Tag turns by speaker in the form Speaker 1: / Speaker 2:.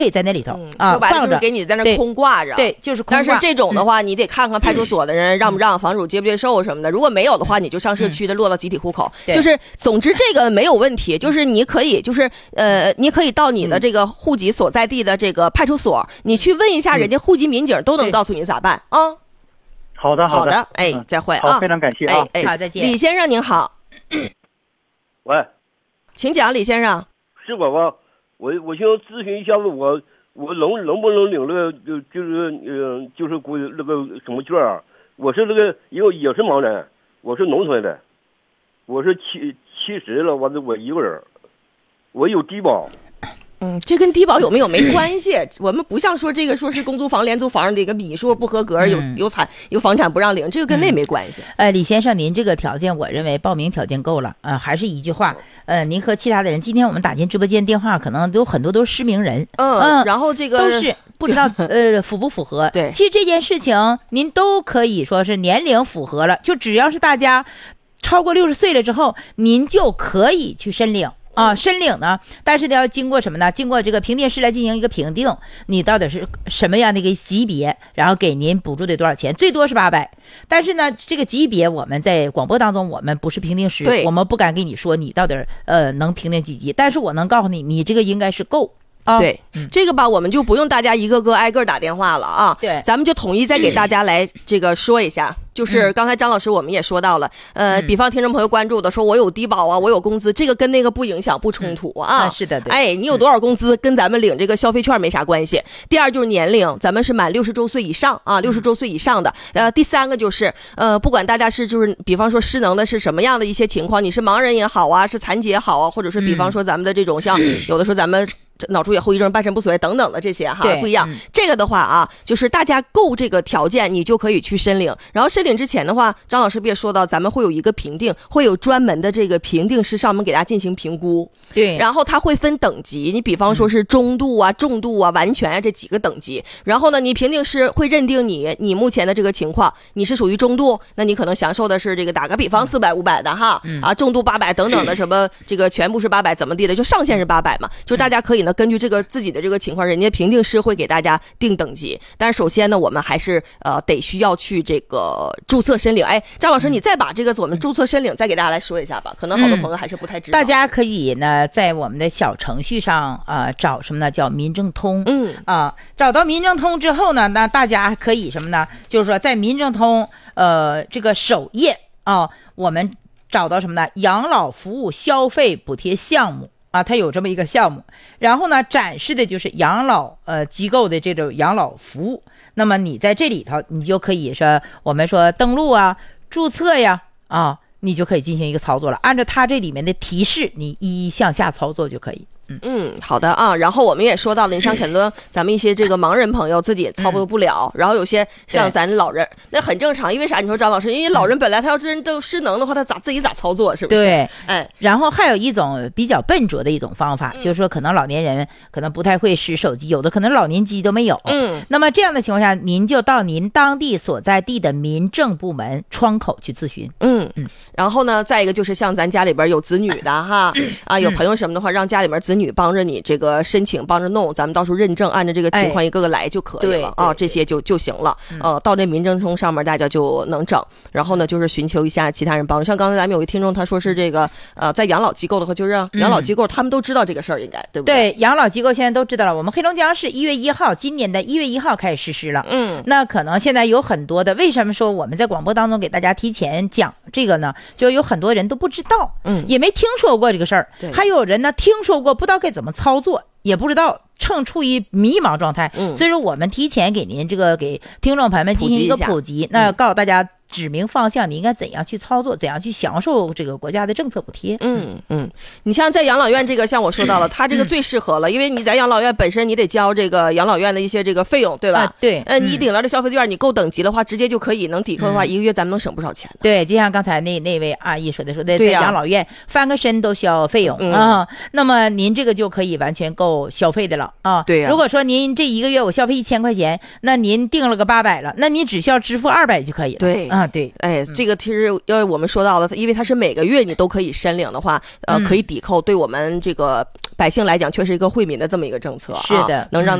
Speaker 1: 在那里头
Speaker 2: 说白了就是给你在那空挂着。
Speaker 1: 对，就是空挂。
Speaker 2: 但是这种的话，你得看看派出所的人让不让，房主接不接受什么的。如果没有的话，你就上社区的落到集体户口。就是总之这个没有问题，就是你可以你可以到你的这个户籍所在地的这个派出所，你去问一下人家户籍民警，都能告诉你咋办啊。
Speaker 3: 好的，
Speaker 2: 哎，再会啊，
Speaker 3: 非常感谢啊，
Speaker 1: 好，再见。
Speaker 2: 李先生您好，
Speaker 4: 喂，
Speaker 2: 请讲，李先生。
Speaker 4: 是宝宝，我想咨询一下子，我能不能领那个就是那个什么券啊？我是那个也是盲人，我是农村的，我是70了，我一个人，我有低保。
Speaker 2: 这跟低保有没有没关系，我们不像说这个说是公租房廉租房的一个米数不合格，有房产不让领，这个跟那没关系。
Speaker 1: 李先生，您这个条件我认为报名条件够了，还是一句话，您和其他的人，今天我们打进直播间电话可能有很多都是失明人，
Speaker 2: 然后这个
Speaker 1: 都是不知道符不符合。
Speaker 2: 对，
Speaker 1: 其实这件事情您都可以说是年龄符合了，就只要是大家超过60岁了之后，您就可以去申领。申领呢，但是要经过什么呢？经过这个评定师来进行一个评定，你到底是什么样的一个级别，然后给您补助的多少钱，最多是800。但是呢，这个级别我们在广播当中，我们不是评定师，我们不敢跟你说你到底能评定几级，但是我能告诉你，你这个应该是够。
Speaker 2: 对，这个吧，我们就不用大家一个个挨个打电话了啊。
Speaker 1: 对，
Speaker 2: 咱们就统一再给大家来这个说一下。就是刚才张老师我们也说到了，比方听众朋友关注的说，我有低保啊，我有工资，这个跟那个不影响不冲突啊。
Speaker 1: 是的，对。
Speaker 2: 哎，你有多少工资跟咱们领这个消费券没啥关系。第二就是年龄，咱们是满60周岁以上啊，60周岁以上的。第三个就是不管大家是就是比方说失能的是什么样的一些情况，你是盲人也好啊，是残疾也好啊，或者是比方说咱们的这种像有的时候咱们脑出血后遗症、半身不遂等等的这些哈，不一样。这个的话啊，就是大家够这个条件，你就可以去申领。然后申领之前的话，张老师不也说到，咱们会有一个评定，会有专门的这个评定师上门给大家进行评估。
Speaker 1: 对，
Speaker 2: 然后它会分等级，你比方说是中度啊、重度啊、完全啊这几个等级。然后呢，你评定师会认定你目前的这个情况，你是属于中度，那你可能享受的是这个打个比方400、500的哈，重度800等等的什么这个全部是800怎么地的，就上限是800嘛，就大家可以呢根据这个自己的这个情况，人家评定师会给大家定等级。但是首先呢，我们还是得需要去这个注册申领。哎，张老师，你再把这个我们注册申领再给大家来说一下吧，可能好多朋友还是不太知道。
Speaker 1: 大家可以呢在我们的小程序上找什么呢？叫民政通。找到民政通之后呢，那大家可以什么呢？就是说在民政通这个首页我们找到什么呢？养老服务消费补贴项目。它有这么一个项目，然后呢，展示的就是养老机构的这种养老服务。那么你在这里头，你就可以说我们说登录啊、注册呀你就可以进行一个操作了。按照它这里面的提示，你一一向下操作就可以。
Speaker 2: 好的啊。然后我们也说到了，你像很多咱们一些这个盲人朋友自己也操作不了，然后有些像咱老人，那很正常。因为啥？你说张老师，因为老人本来他要真都失能的话，他自己咋操作，是不是？
Speaker 1: 对，然后还有一种比较笨拙的一种方法，就是说可能老年人可能不太会使手机，有的可能老年机都没有。那么这样的情况下，您就到您当地所在地的民政部门窗口去咨询。
Speaker 2: 然后呢，再一个就是像咱家里边有子女的哈有朋友什么的话，让家里边子女帮着你这个申请，帮着弄，咱们到时候认证，按照这个情况一个个来就可以了这些就行了。到这民政通上面大家就能整。然后呢，就是寻求一下其他人帮助。像刚才咱们有一听众他说是这个在养老机构的话，就让养老机构他们都知道这个事儿，应该对不对？
Speaker 1: 对，养老机构现在都知道了。我们黑龙江市1月1号，今年的1月1号开始实施了。那可能现在有很多的，为什么说我们在广播当中给大家提前讲这个呢？就有很多人都不知道，也没听说过这个事儿。还有人呢听说过，不知道该怎么操作，也不知道，正处于迷茫状态。所以说我们提前给您这个给听众朋友们进行一个普及，那告诉大家指明方向，你应该怎样去操作，怎样去享受这个国家的政策补贴。
Speaker 2: 你像在养老院这个，像我说到了，它这个最适合了，因为你在养老院本身你得交这个养老院的一些这个费用，对吧？
Speaker 1: 对。
Speaker 2: 你领了这消费券，你够等级的话，直接就可以能抵扣的话，一个月咱们能省不少钱。
Speaker 1: 对，就像刚才那位阿姨说的，在养老院翻个身都需要费用那么您这个就可以完全够消费的了
Speaker 2: 对呀。
Speaker 1: 如果说您这一个月我消费1000块钱，那您定了个800了，那您只需要支付200就可以了。
Speaker 2: 对
Speaker 1: 啊，对，
Speaker 2: 哎，这个其实我们说到了，因为它是每个月你都可以申领的话，可以抵扣，对我们这个百姓来讲，确实一个惠民的这么一个政策啊，
Speaker 1: 是的，
Speaker 2: 能让